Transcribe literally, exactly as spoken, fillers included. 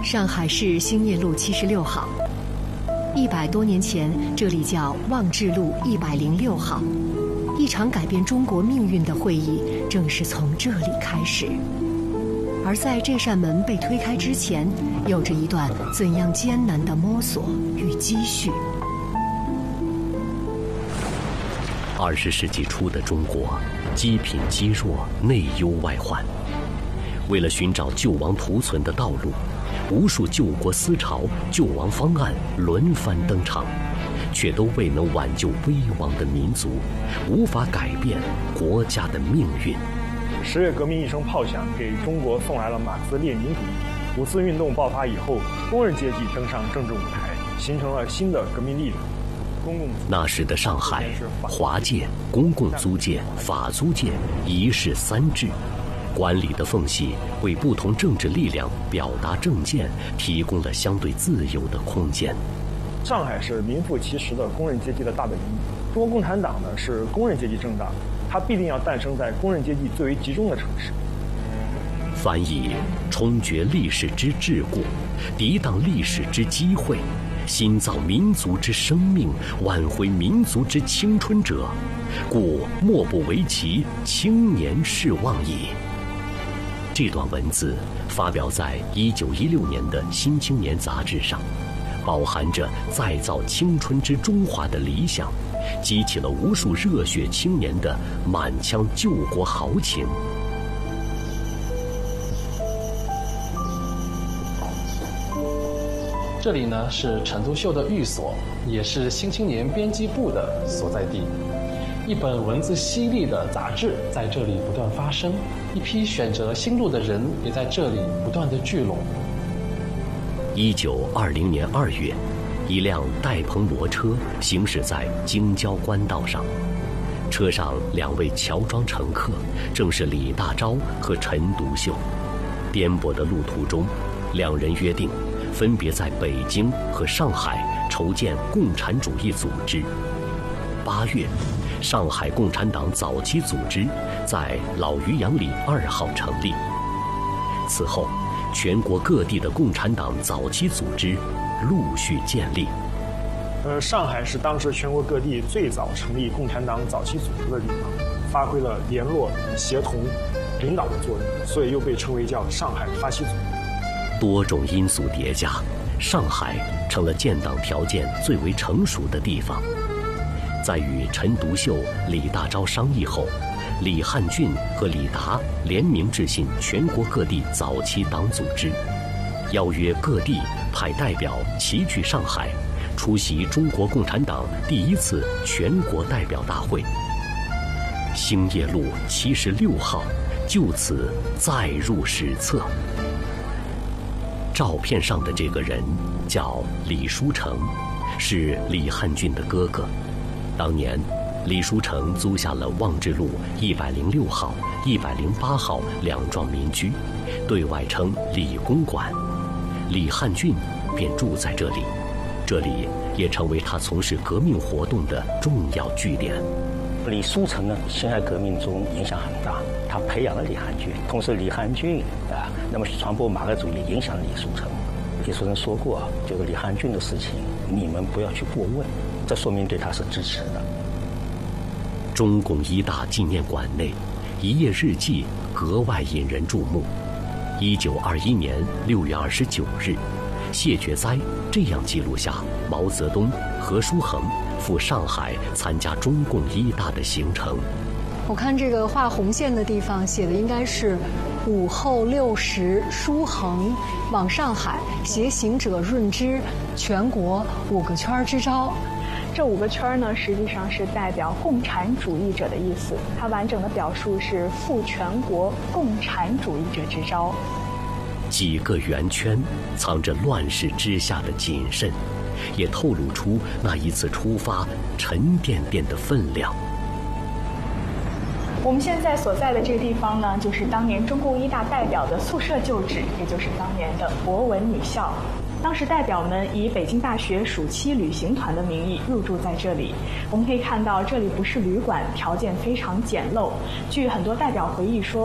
上海市兴业路七十六号。一百多年前，这里叫望志路一百零六号。一场改变中国命运的会议正是从这里开始。而在这扇门被推开之前，有着一段怎样艰难的摸索与积蓄。 二十世纪初的中国，积贫积弱，内忧外患。为了寻找救亡图存的道路，无数救国思潮、救亡方案轮番登场，却都未能挽救危亡的民族，无法改变国家的命运。 十月革命一声炮响，给中国送来了马克思列宁主义。五四运动爆发以后，工人阶级登上政治舞台，形成了新的革命力量。公共那时的上海，华界、公共租界、法租界一市三制，管理的缝隙为不同政治力量表达政见提供了相对自由的空间。 上海是名副其实的工人阶级的大本营。中国共产党呢是工人阶级政党，它必定要诞生在工人阶级最为集中的城市。 凡以冲决历史之桎梏，涤荡历史之机会，新造民族之生命，挽回民族之青春者，故莫不为其青年事望矣。这段文字发表在一九一六年的《新青年》杂志上，饱含着再造青春之中华的理想，激起了无数热血青年的满腔救国豪情。 这里呢是陈独秀的寓所，也是《新青年》编辑部的所在地。一本文字犀利的杂志在这里不断发生，一批选择新路的人也在这里不断的聚拢。 一九二零年二月，一辆带棚摩车行驶在京郊官道上，车上两位乔装乘客正是李大钊和陈独秀。颠簸的路途中，两人约定分别在北京和上海筹建共产主义组织。八月，上海共产党早期组织在老余杨里二号成立。此后，全国各地的共产党早期组织陆续建立。 呃，上海是当时全国各地最早成立共产党早期组织的地方，发挥了联络、协同、领导的作用，所以又被称为叫上海发起组织。 多种因素叠加，上海成了建党条件最为成熟的地方。在与陈独秀、李大钊商议后，李汉俊和李达联名致信全国各地早期党组织，邀约各地派代表齐聚上海，出席中国共产党第一次全国代表大会。兴业路七十六号就此载入史册。照片上的这个人叫李书成，是李汉俊的哥哥。当年，李书成租下了望志路一百零六号、一百零八号两幢民居，对外称李公馆。李汉俊便住在这里，这里也成为他从事革命活动的重要据点。 李书成呢，辛亥革命中影响很大，他培养了李汉俊，同时李汉俊啊，那么传播马克思主义影响了李书成。李书成说过，就是李汉俊的事情，你们不要去过问，这说明对他是支持的。 中共一大纪念馆内，一页日记格外引人注目。一九二一年六月二十九日，谢觉哉这样记录下毛泽东、何叔衡赴上海参加中共一大的行程。 我看这个画红线的地方写的应该是午后六时，书衡往上海携行者润之，全国五个圈之招。 这五个圈呢，实际上是代表共产主义者的意思。它完整的表述是赴全国共产主义者之招。 几个圆圈藏着乱世之下的谨慎，也透露出那一次出发沉甸甸的分量。 我们现在所在的这个地方呢，就是当年中共一大代表的宿舍旧址，也就是当年的博文女校。当时代表们以北京大学暑期旅行团的名义入住在这里。我们可以看到，这里不是旅馆，条件非常简陋。据很多代表回忆说，